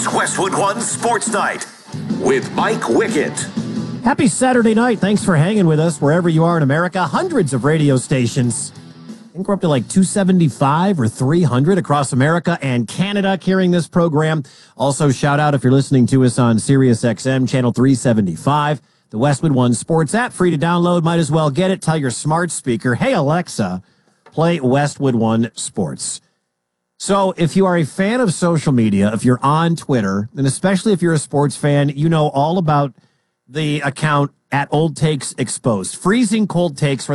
Westwood One Sports Night with Mike Wickett. Happy Saturday night. Thanks for hanging with us wherever you are in America. Hundreds of radio stations. I think we're up to like 275 or 300 across America and Canada carrying this program. Also, shout out if you're listening to us on Sirius XM, channel 375, the Westwood One Sports app, free to download. Might as well get it. Tell your smart speaker, hey, Alexa, play Westwood One Sports. So if you are a fan of social media, if you're on Twitter, and especially if you're a sports fan, you know all about the account at Old Takes Exposed. Freezing cold takes where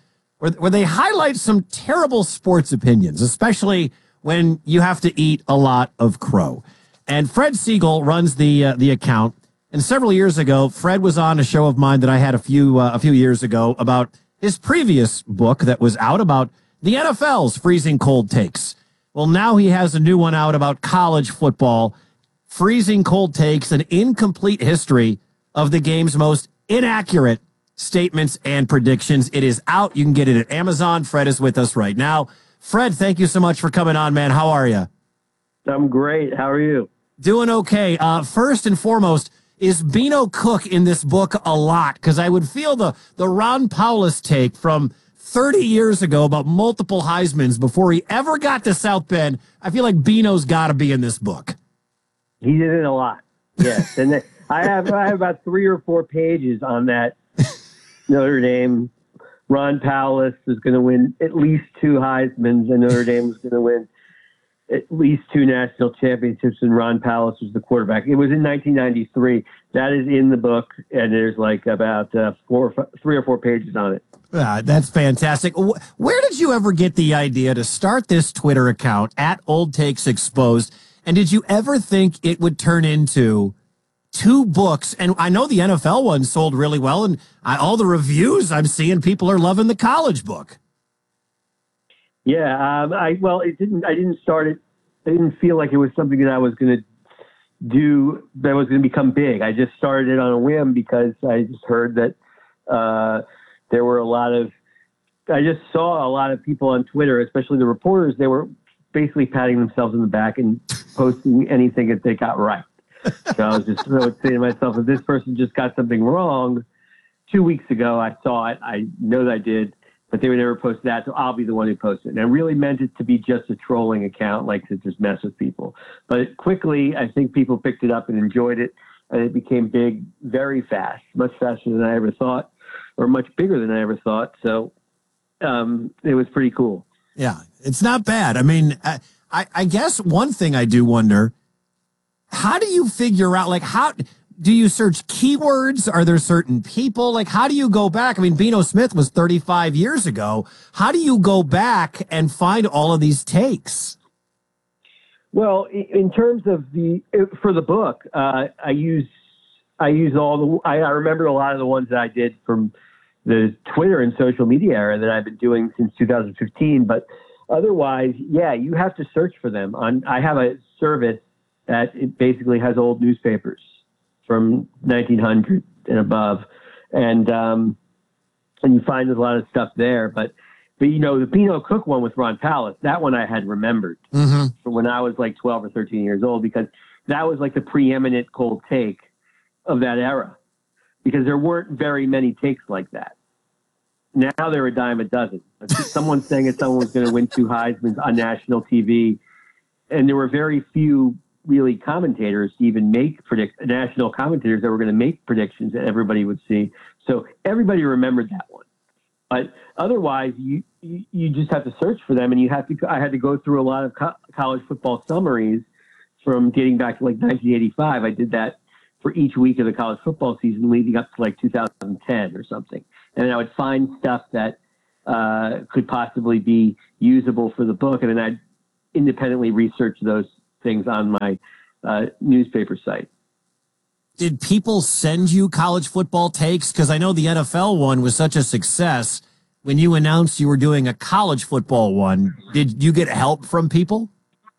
they highlight some terrible sports opinions, especially when you have to eat a lot of crow. And Fred Siegel runs the account. And several years ago, Fred was on a show of mine that I had a few years ago about his previous book that was out about the NFL's freezing cold takes. Well, now he has a new one out about college football, freezing cold takes, an incomplete history of the game's most inaccurate statements and predictions. It is out. You can get it at Amazon. Fred is with us right now. Fred, thank you so much for coming on, man. How are you? I'm great. How are you? Doing okay. First and foremost, is Beano Cook in this book a lot? Because I would feel the Ron Powlus take from 30 years ago about multiple Heismans before he ever got to South Bend. I feel like Beano's got to be in this book. He did it a lot. Yes. And I have about 3 or 4 pages on that. Notre Dame, Ron Powlus is going to win at least 2 Heismans, and Notre Dame is going to win at least 2 national championships, and Ron Powlus was the quarterback. It was in 1993. That is in the book, and there's like about 3 or 4 pages on it. That's fantastic. Where did you ever get the idea to start this Twitter account at Old Takes Exposed? And did you ever think it would turn into 2 books? And I know the NFL one sold really well, and all the reviews I'm seeing, people are loving the college book. Yeah, I didn't start it. I didn't feel like it was something that I was going to do that was going to become big. I just started it on a whim because I just heard that there were I just saw a lot of people on Twitter, especially the reporters, they were basically patting themselves in the back and posting anything that they got right. So I would say to myself, if this person just got something wrong 2 weeks ago, I saw it. I know that I did, but they would never post that. So I'll be the one who posts it. And I really meant it to be just a trolling account, like to just mess with people. But quickly, I think people picked it up and enjoyed it. And it became big very fast, much faster than I ever thought, or much bigger than I ever thought. So it was pretty cool. Yeah, it's not bad. I mean, I guess one thing I do wonder, how do you figure out, like, how do you search keywords? Are there certain people? Like, how do you go back? I mean, Beano Smith was 35 years ago. How do you go back and find all of these takes? Well, in terms of for the book, I remember a lot of the ones that I did from the Twitter and social media era that I've been doing since 2015. But otherwise, yeah, you have to search for them. I have a service that it basically has old newspapers from 1900 and above, and you find a lot of stuff there. But you know, the Beano Cook one with Ron Powlus, that one I had remembered from when I was like 12 or 13 years old, because that was like the preeminent cold take of that era, because there weren't very many takes like that. Now they're a dime a dozen. Someone saying that someone was going to win 2 Heismans on national TV, and there were very few really commentators to even make national commentators that were going to make predictions that everybody would see. So everybody remembered that one. But otherwise, you just have to search for them, and I had to go through a lot of college football summaries from dating back to like 1985. I did that for each week of the college football season leading up to like 2010 or something. And then I would find stuff that could possibly be usable for the book, and then I'd independently research those things on my newspaper site. Did people send you college football takes? Because I know the NFL one was such a success. When you announced you were doing a college football one, did you get help from people?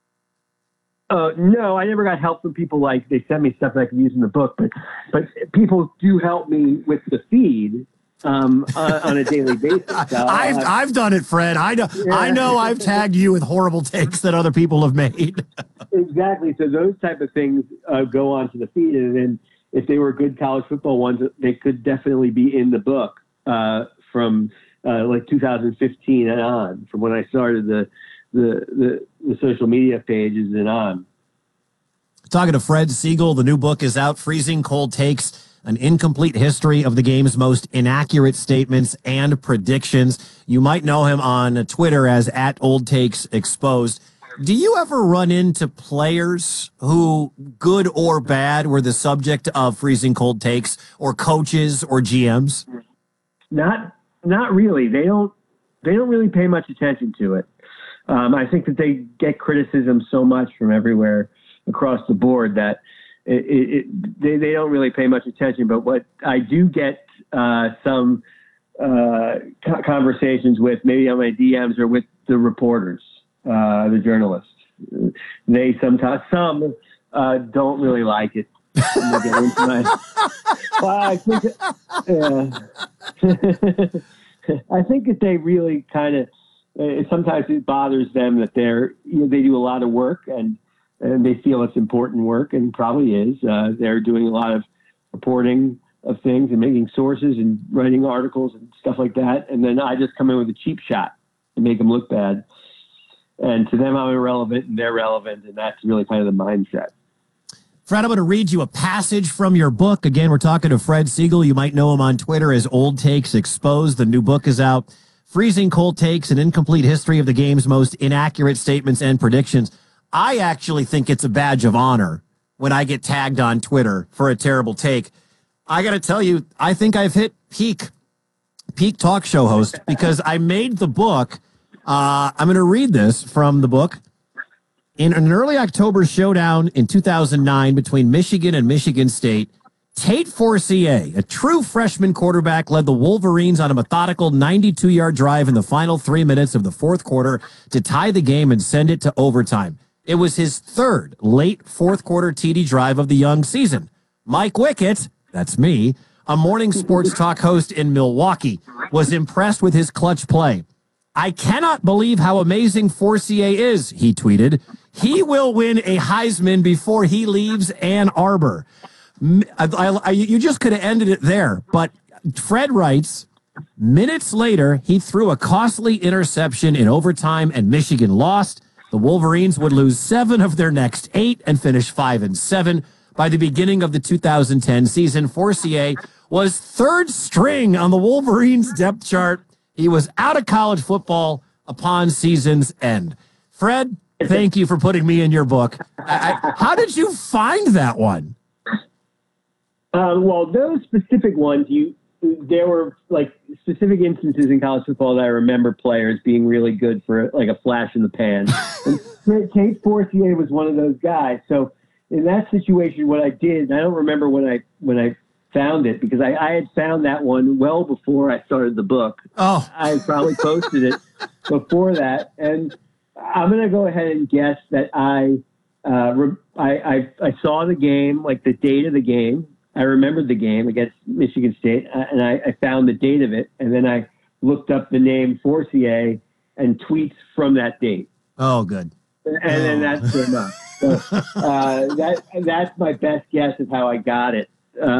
No, I never got help from people. Like, they sent me stuff that I could use in the book, but people do help me with the feed. on a daily basis. So I've done it, Fred. I know. Yeah. I know. I've tagged you with horrible takes that other people have made. Exactly. So those type of things go onto the feed, and then if they were good college football ones, they could definitely be in the book from like 2015 and on, from when I started the social media pages and on. Talking to Fred Siegel, the new book is out, Freezing Cold Takes, an incomplete history of the game's most inaccurate statements and predictions. You might know him on Twitter as @OldTakesExposed. Do you ever run into players who, good or bad, were the subject of Freezing Cold Takes, or coaches or GMs? Not really. They don't really pay much attention to it. I think that they get criticism so much from everywhere across the board that they don't really pay much attention. But what I do get some conversations with, maybe on my DMs, or with the reporters, the journalists. They sometimes, some don't really like it. When they get into well, I think, I think that they really kind of, sometimes it bothers them that they do a lot of work, and they feel it's important work, and probably is. They're doing a lot of reporting of things and making sources and writing articles and stuff like that. And then I just come in with a cheap shot to make them look bad. And to them, I'm irrelevant, and they're relevant. And that's really kind of the mindset. Fred, I'm going to read you a passage from your book. Again, we're talking to Fred Siegel. You might know him on Twitter as Old Takes Exposed. The new book is out, Freezing Cold Takes, an incomplete history of the game's most inaccurate statements and predictions. I actually think it's a badge of honor when I get tagged on Twitter for a terrible take. I got to tell you, I think I've hit peak talk show host, because I made the book. I'm going to read this from the book. In an early October showdown in 2009 between Michigan and Michigan State, Tate Forcier, a true freshman quarterback, led the Wolverines on a methodical 92-yard drive in the final 3 minutes of the fourth quarter to tie the game and send it to overtime. It was his third late fourth quarter TD drive of the young season. Mike Wickett, that's me, a morning sports talk host in Milwaukee, was impressed with his clutch play. I cannot believe how amazing Forcier is, he tweeted. He will win a Heisman before he leaves Ann Arbor. You just could have ended it there, but Fred writes, minutes later, he threw a costly interception in overtime and Michigan lost. The Wolverines would lose 7 of their next 8 and finish 5-7. By the beginning of the 2010 season, Forcier was third string on the Wolverines depth chart. He was out of college football upon season's end. Fred, thank you for putting me in your book. How did you find that one? Well, those specific ones, there were like specific instances in college football that I remember players being really good for like a flash in the pan. And Tate Forcier was one of those guys. So in that situation, what I did, I don't remember when I found it, because I had found that one well before I started the book. Oh, I had probably posted it before that, and I'm going to go ahead and guess that I saw the game, like the date of the game. I remembered the game against Michigan State, and I found the date of it, and then I looked up the name Forcier and tweets from that date. Oh, good. And then that came up. So, that's my best guess of how I got it.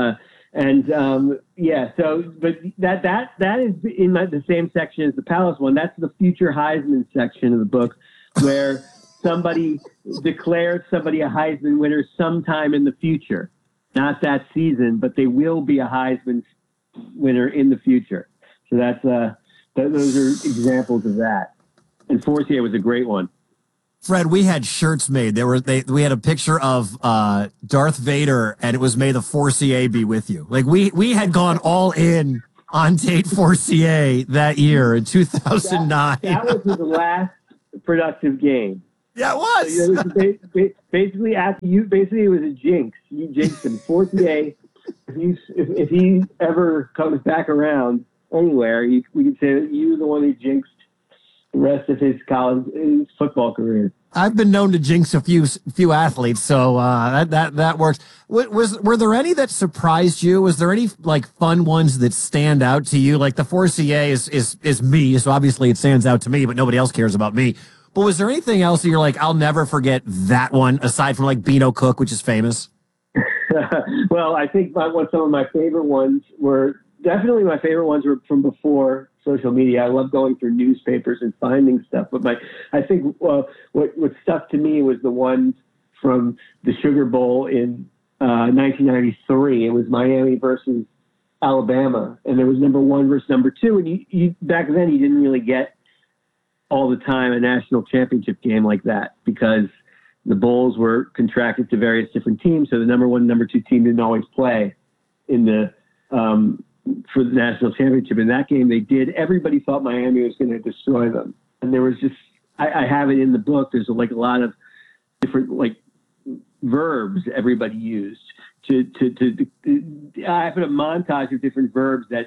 Yeah. So, but that is in the same section as the Palace one. That's the future Heisman section of the book, where somebody declared somebody a Heisman winner sometime in the future. Not that season, but they will be a Heisman winner in the future. So that's those are examples of that. And Forcier was a great one. Fred, we had shirts made. We had a picture of Darth Vader, and it was "May the Forcier be with you." Like we had gone all in on Tate Forcier that year in 2009. That was his last productive game. Yeah, it was. Basically, it was a jinx. You jinxed him. Forcier, if he ever comes back around anywhere, we could say that you were the one who jinxed the rest of his football career. I've been known to jinx a few athletes, so that works. Were there any that surprised you? Was there any like fun ones that stand out to you? Like the 4CA is me, so obviously it stands out to me, but nobody else cares about me. But was there anything else that you're like, I'll never forget that one, aside from like Beano Cook, which is famous? Well, I think some of my favorite ones were from before social media. I love going through newspapers and finding stuff. But I think what stuck to me was the ones from the Sugar Bowl in 1993. It was Miami versus Alabama, and there was number 1 versus number 2. And you back then you didn't really get all the time a national championship game like that because the Bulls were contracted to various different teams. So the number 1, number 2 team didn't always play in the for the national championship. In that game, they did. Everybody thought Miami was going to destroy them, and there was just I have it in the book. There's like a lot of different like verbs everybody used to I put a montage of different verbs that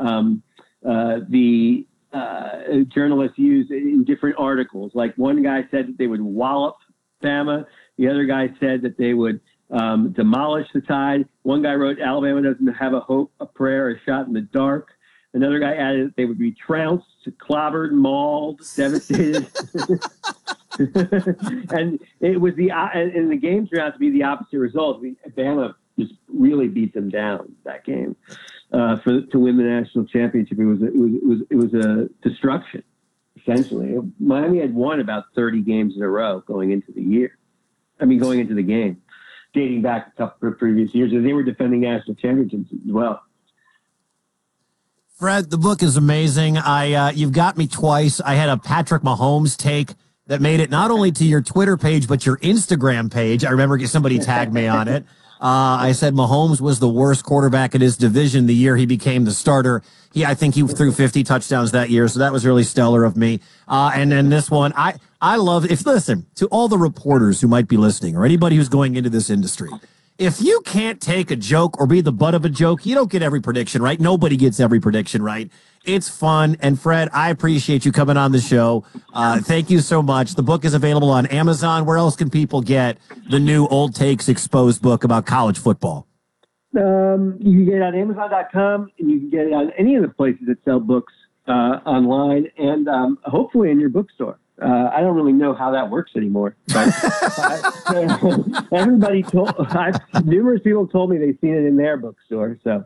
the journalists used in different articles. Like one guy said that they would wallop Bama. The other guy said that they would demolish the Tide. One guy wrote, Alabama doesn't have a hope, a prayer, a shot in the dark. Another guy added that they would be trounced, clobbered, mauled, devastated. And it was and the game turned out to be the opposite result. Bama just really beat them down that game to win the national championship. It was a destruction, essentially. Miami had won about 30 games in a row going into the game, dating back a couple of previous years. And they were defending national championships as well. Fred, the book is amazing. You've got me twice. I had a Patrick Mahomes take that made it not only to your Twitter page, but your Instagram page. I remember somebody tagged me on it. I said Mahomes was the worst quarterback in his division the year he became the starter. I think he threw 50 touchdowns that year, so that was really stellar of me. And then this one, I love, listen, to all the reporters who might be listening or anybody who's going into this industry, if you can't take a joke or be the butt of a joke, you don't get every prediction right. Nobody gets every prediction right. It's fun. And Fred, I appreciate you coming on the show. Thank you so much. The book is available on Amazon. Where else can people get the new Old Takes Exposed book about college football? You can get it on Amazon.com, and you can get it on any of the places that sell books online, and hopefully in your bookstore. I don't really know how that works anymore. But numerous people told me they've seen it in their bookstore. So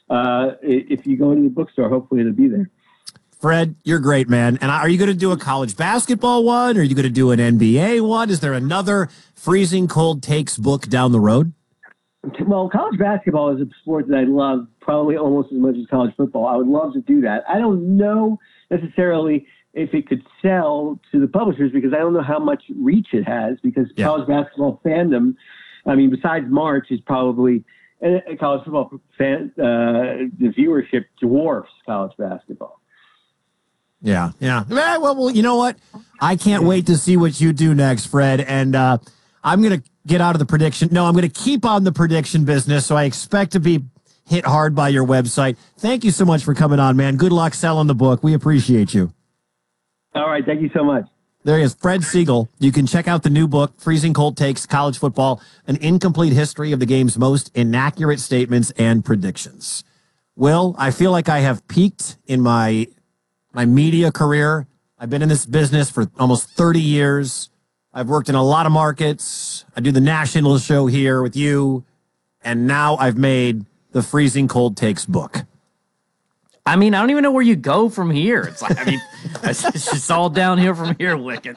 if you go into the bookstore, hopefully it'll be there. Fred, you're great, man. And are you going to do a college basketball one? Or are you going to do an NBA one? Is there another Freezing Cold Takes book down the road? Well, college basketball is a sport that I love probably almost as much as college football. I would love to do that. I don't know necessarily if it could sell to the publishers because I don't know how much reach it has because college basketball fandom, I mean, besides March, is probably a college football fan, the viewership dwarfs college basketball. Yeah. Well, you know what? I can't wait to see what you do next, Fred. And I'm going to get out of the prediction. No, I'm going to keep on the prediction business. So I expect to be hit hard by your website. Thank you so much for coming on, man. Good luck selling the book. We appreciate you. All right. Thank you so much. There he is, Fred Siegel. You can check out the new book, Freezing Cold Takes College Football, an incomplete history of the game's most inaccurate statements and predictions. Will, I feel like I have peaked in my media career. I've been in this business for almost 30 years. I've worked in a lot of markets. I do the national show here with you. And now I've made the Freezing Cold Takes book. I mean, I don't even know where you go from here. It's like, it's just all downhill from here, Wicked.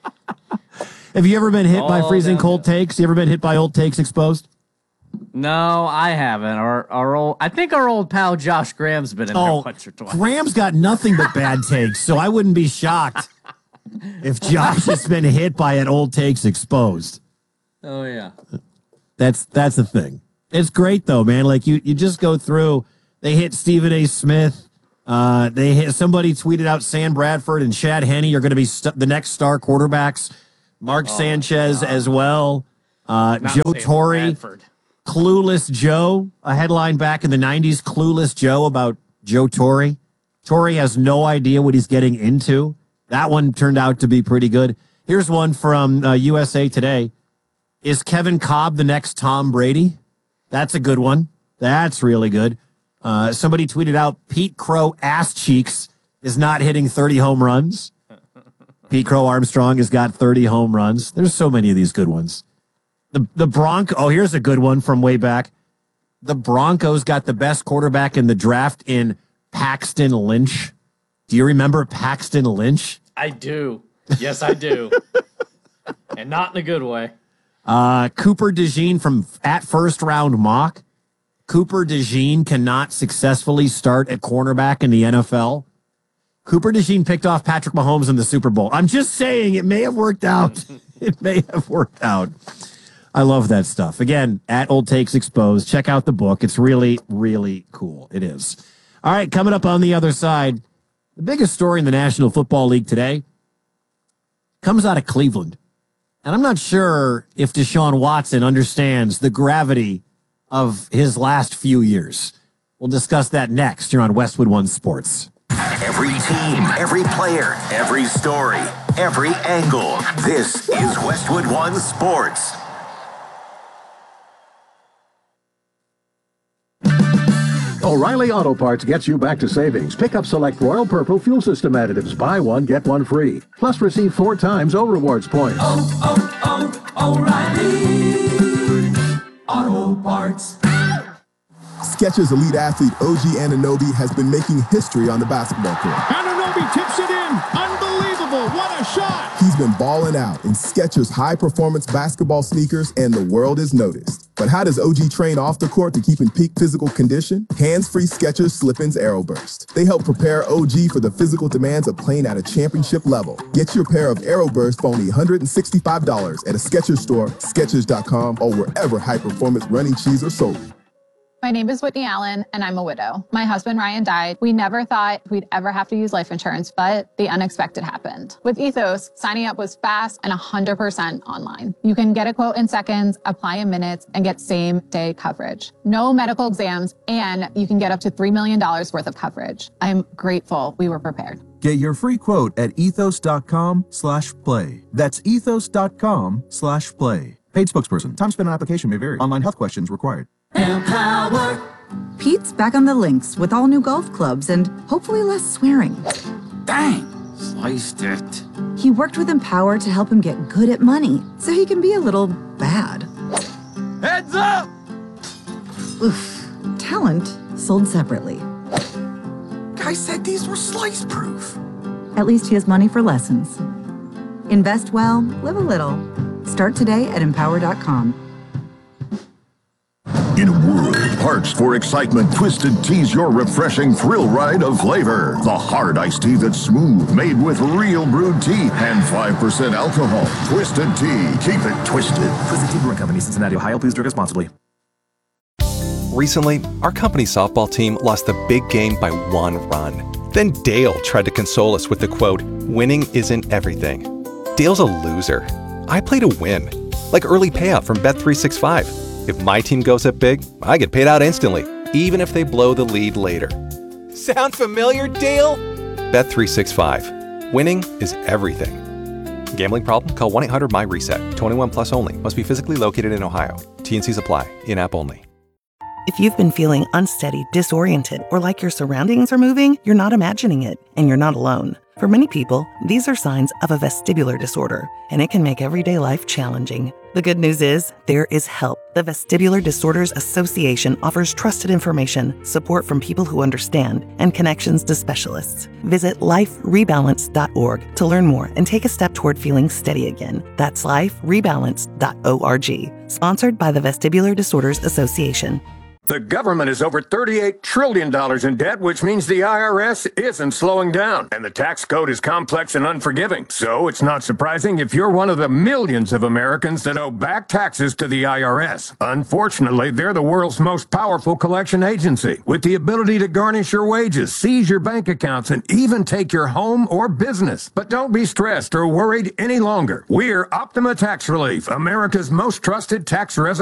Have you ever been hit by Freezing Cold Takes? You ever been hit by Old Takes Exposed? No, I haven't. I think our old pal Josh Graham's been in there once or twice. Graham's got nothing but bad takes, so I wouldn't be shocked if Josh has been hit by an Old Takes Exposed. Oh yeah, that's the thing. It's great though, man. Like you just go through. They hit Stephen A. Smith. Somebody tweeted out Sam Bradford and Chad Henne are going to be the next star quarterbacks. Mark Sanchez as well. Joe Torre. Clueless Joe, a headline back in the 90s, Clueless Joe about Joe Torre. Torre has no idea what he's getting into. That one turned out to be pretty good. Here's one from USA Today. Is Kevin Kolb the next Tom Brady? That's a good one. That's really good. Somebody tweeted out Pete Crow ass cheeks is not hitting 30 home runs. Pete Crow Armstrong has got 30 home runs. There's so many of these good ones. The Broncos. Oh, here's a good one from way back. The Broncos got the best quarterback in the draft in Paxton Lynch. Do you remember Paxton Lynch? I do. Yes, I do. And not in a good way. Cooper DeJean from at first round mock. Cooper DeJean cannot successfully start at cornerback in the NFL. Cooper DeJean picked off Patrick Mahomes in the Super Bowl. I'm just saying it may have worked out. It may have worked out. I love that stuff. Again, at Old Takes Exposed. Check out the book. It's really, really cool. It is. All right, coming up on the other side, the biggest story in the National Football League today comes out of Cleveland. And I'm not sure if Deshaun Watson understands the gravity of his last few years. We'll discuss that next here on Westwood One Sports. Every team, every player, every story, every angle. This is Westwood One Sports. O'Reilly Auto Parts gets you back to savings. Pick up select Royal Purple fuel system additives. Buy one, get one free. Plus receive 4 times O Rewards points. O'Reilly Auto Parts. Skechers elite athlete OG Anunoby has been making history on the basketball court. Anunoby tips it in. Unbelievable. What a shot. He's been balling out in Skechers high-performance basketball sneakers, and the world has noticed. But how does OG train off the court to keep in peak physical condition? Hands-free Skechers Slip-ins Aeroburst. They help prepare OG for the physical demands of playing at a championship level. Get your pair of Aeroburst for only $165 at a Skechers store, Skechers.com, or wherever high-performance running shoes are sold. My name is Whitney Allen, and I'm a widow. My husband, Ryan, died. We never thought we'd ever have to use life insurance, but the unexpected happened. With Ethos, signing up was fast and 100% online. You can get a quote in seconds, apply in minutes, and get same-day coverage. No medical exams, and you can get up to $3 million worth of coverage. I'm grateful we were prepared. Get your free quote at ethos.com/play. That's ethos.com/play. Paid spokesperson. Time spent on application may vary. Online health questions required. Empower. Pete's back on the links with all new golf clubs and hopefully less swearing. Dang, sliced it. He worked with Empower to help him get good at money so he can be a little bad. Heads up! Oof. Talent sold separately. Guy said these were slice proof. At least he has money for lessons. Invest well, live a little. Start today at empower.com. In a world parched for excitement, Twisted Tea's your refreshing thrill ride of flavor. The hard iced tea that's smooth, made with real brewed tea and 5% alcohol. Twisted Tea. Keep it twisted. Twisted Tea Brewing Company, Cincinnati, Ohio. Please drink responsibly. Recently, our company softball team lost the big game by 1 run. Then Dale tried to console us with the quote, "Winning isn't everything." Dale's a loser. I play to win. Like early payout from Bet365. If my team goes up big, I get paid out instantly, even if they blow the lead later. Sound familiar, Dale? Bet365. Winning is everything. Gambling problem? Call 1-800-MY-RESET. 21 plus only. Must be physically located in Ohio. T&Cs apply. In-app only. If you've been feeling unsteady, disoriented, or like your surroundings are moving, you're not imagining it, and you're not alone. For many people, these are signs of a vestibular disorder, and it can make everyday life challenging. The good news is, there is help. The Vestibular Disorders Association offers trusted information, support from people who understand, and connections to specialists. Visit liferebalance.org to learn more and take a step toward feeling steady again. That's liferebalance.org. Sponsored by the Vestibular Disorders Association. The government is over $38 trillion in debt, which means the IRS isn't slowing down. And the tax code is complex and unforgiving. So it's not surprising if you're one of the millions of Americans that owe back taxes to the IRS. Unfortunately, they're the world's most powerful collection agency, with the ability to garnish your wages, seize your bank accounts, and even take your home or business. But don't be stressed or worried any longer. We're Optima Tax Relief, America's most trusted tax resolution